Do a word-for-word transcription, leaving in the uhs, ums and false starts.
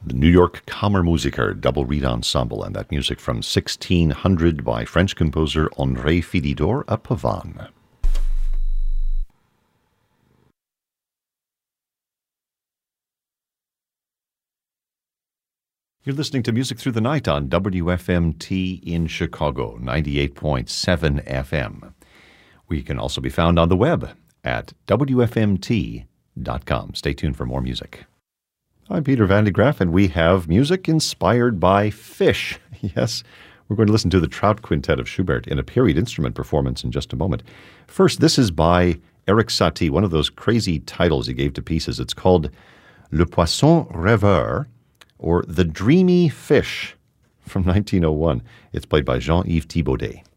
the New York Kammermusiker Double Reed Ensemble, and that music from sixteen hundred by French composer André Philidor, a Pavane. You're listening to Music Through the Night on W F M T in Chicago, ninety-eight point seven F M. We can also be found on the web at W F M T dot com. Stay tuned for more music. I'm Peter Van de Graaff, and we have music inspired by fish. Yes, we're going to listen to the Trout Quintet of Schubert in a period instrument performance in just a moment. First, this is by Erik Satie, one of those crazy titles he gave to pieces. It's called Le Poisson Rêveur, or The Dreamy Fish, from nineteen oh one. It's played by Jean-Yves Thibaudet.